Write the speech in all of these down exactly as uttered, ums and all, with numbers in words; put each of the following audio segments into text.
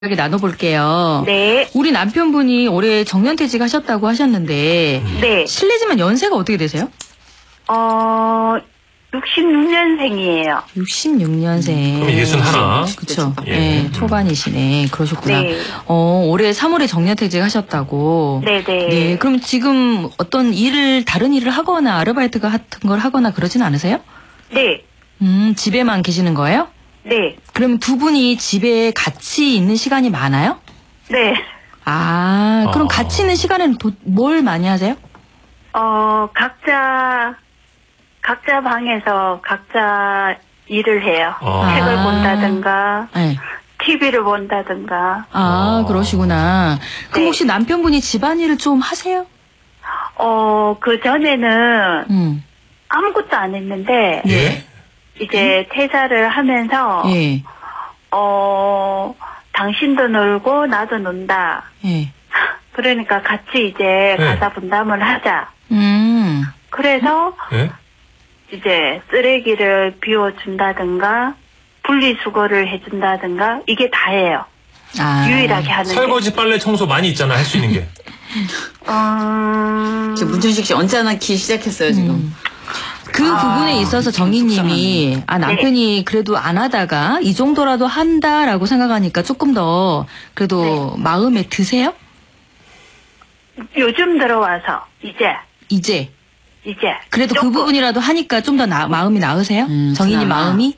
이야기 나눠볼게요. 네. 우리 남편분이 올해 정년퇴직 하셨다고 하셨는데, 네. 실례지만 연세가 어떻게 되세요? 어, 육십육 년생이에요. 육십육 년생. 그럼 예순하나. 그쵸. 예. 네, 초반이시네. 그러셨구나. 네. 어, 올해 삼월에 정년퇴직 하셨다고. 네네. 네. 그럼 지금 어떤 일을, 다른 일을 하거나 아르바이트 같은 걸 하거나 그러진 않으세요? 네. 음, 집에만 계시는 거예요? 네. 그럼 두 분이 집에 같이 있는 시간이 많아요? 네. 아, 그럼 어. 같이 있는 시간에는 도- 뭘 많이 하세요? 어, 각자, 각자 방에서 각자 일을 해요. 아. 책을 본다든가, 네. 티비를 본다든가. 아, 어. 그러시구나. 그럼 네. 혹시 남편분이 집안일을 좀 하세요? 어, 그 전에는 음. 아무것도 안 했는데, 예? 이제 퇴사를 하면서, 예. 어, 당신도 놀고 나도 논다. 예. 그러니까 같이 이제 네. 가사 분담을 하자. 음. 그래서 예? 이제 쓰레기를 비워준다든가 분리수거를 해준다든가 이게 다예요. 아. 유일하게 하는 설거지, 빨래, 청소 많이 있잖아, 할 수 있는 게. 게. 음... 지금 문천식 씨 언짢아 기 시작했어요 지금. 음. 그 아, 부분에 있어서 정희님이 아 남편이 그래도 안 하다가 이 정도라도 한다라고 생각하니까 조금 더 그래도 마음에 드세요? 요즘 들어와서 이제 이제 이제 그래도 그 조금, 부분이라도 하니까 좀 더 마음이 나으세요? 음, 정희님 그나마. 마음이?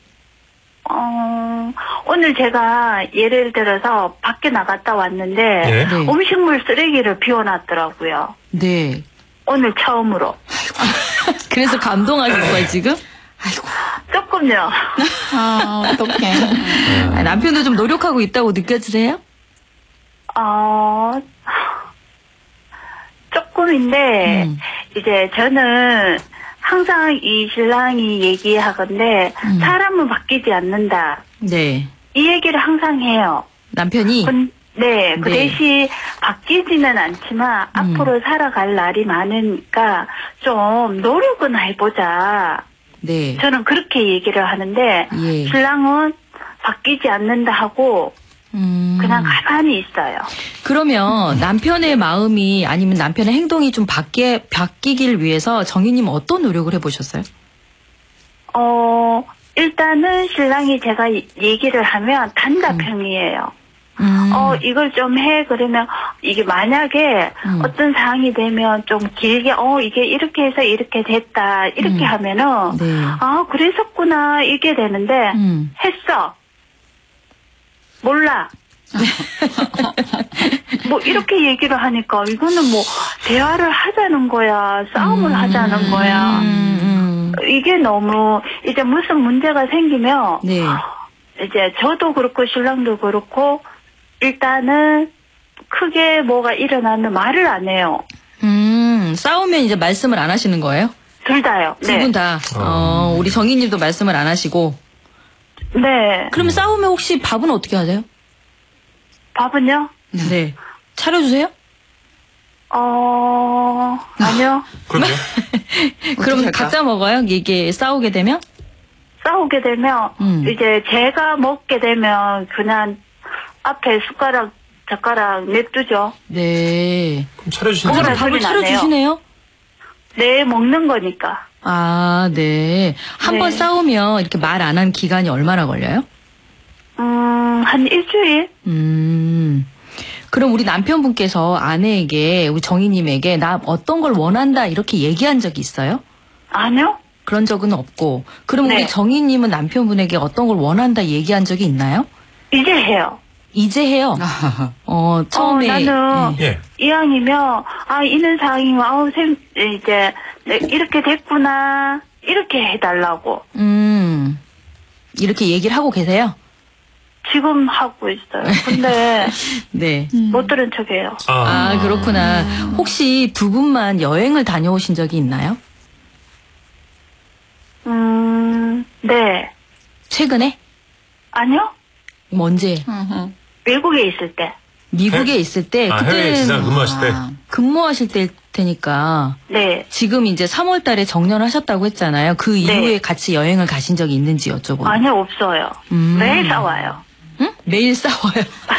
어, 오늘 제가 예를 들어서 밖에 나갔다 왔는데 예? 네. 음식물 쓰레기를 비워놨더라고요. 네. 오늘 처음으로. 그래서 감동하셨어요 지금? 아이고. 조금요. 아 어떡해. 아, 남편도 좀 노력하고 있다고 느껴지세요? 어, 조금인데, 음. 이제 저는 항상 이 신랑이 얘기하건데, 음. 사람은 바뀌지 않는다. 네. 이 얘기를 항상 해요. 남편이 근- 네, 그 네. 대신 바뀌지는 않지만, 음. 앞으로 살아갈 날이 많으니까, 좀 노력은 해보자. 네. 저는 그렇게 얘기를 하는데, 예. 신랑은 바뀌지 않는다 하고, 음. 그냥 가만히 있어요. 그러면 남편의 마음이 아니면 남편의 행동이 좀 바뀌, 바뀌길 위해서 정희님 어떤 노력을 해보셨어요? 어, 일단은 신랑이 제가 이- 얘기를 하면 단답형이에요. 음. 어, 이걸 좀 해. 그러면 이게 만약에 음. 어떤 상황이 되면 좀 길게, 어, 이게 이렇게 해서 이렇게 됐다. 이렇게 음. 하면은, 네. 아, 그랬었구나. 이게 되는데, 음. 했어. 몰라. 뭐, 이렇게 얘기를 하니까, 이거는 뭐, 대화를 하자는 거야. 싸움을 하자는 거야. 음, 음. 이게 너무, 이제 무슨 문제가 생기면, 네. 이제 저도 그렇고 신랑도 그렇고 일단은 크게 뭐가 일어나면 말을 안 해요. 음, 싸우면 이제 말씀을 안 하시는 거예요? 둘 다요. 두 분 다. 어, 우리 정희님도 말씀을 안 하시고. 네. 그럼 싸우면 혹시 밥은 어떻게 하세요? 밥은요? 네. 차려주세요? 어, 아니요. 그럼요. 그럼 할까? 각자 먹어요? 이게 싸우게 되면? 싸우게 되면 음. 이제 제가 먹게 되면 그냥 앞에 숟가락 젓가락 냅두죠. 네. 그럼 차려주시는 그거는 거죠? 밥을 소리는 안 차려주시네요? 네, 먹는 거니까. 아, 네. 한 번 네. 싸우면 이렇게 말 안 한 기간이 얼마나 걸려요? 음, 한 일주일? 음. 그럼 우리 남편분께서 아내에게, 우리 정희님에게 나 어떤 걸 원한다 이렇게 얘기한 적이 있어요? 아니요. 그런 적은 없고. 그럼 네. 우리 정희님은 남편분에게 어떤 걸 원한다 얘기한 적이 있나요? 이제 해요. 이제 해요. 어, 처음에. 어, 나는 예. 예. 이왕이면 아 이런 상황이면 아우 쌤 이제 네, 이렇게 됐구나 이렇게 해달라고 음. 이렇게 얘기를 하고 계세요? 지금 하고 있어요. 근데 네. 못 들은 척해요. 아, 그렇구나. 혹시 두 분만 여행을 다녀오신 적이 있나요? 음, 네. 최근에? 아니요. 언제? 외국에 있을 때. 미국에 있을 때, 아, 해외에 지상 그때는 근무하실 때. 아. 근무하실 때 테니까, 네. 지금 이제 삼월 달에 정년하셨다고 했잖아요. 그 네. 이후에 같이 여행을 가신 적이 있는지 여쭤보는. 아니요 없어요. 음. 매일 싸워요. 매일 싸워요.